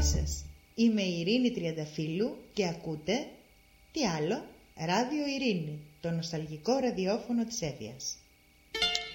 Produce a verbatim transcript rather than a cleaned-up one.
σας. Είμαι η Ειρήνη Τριανταφύλλου και ακούτε, τι άλλο, Ράδιο Ειρήνη, το νοσταλγικό ραδιόφωνο της Εύβοιας.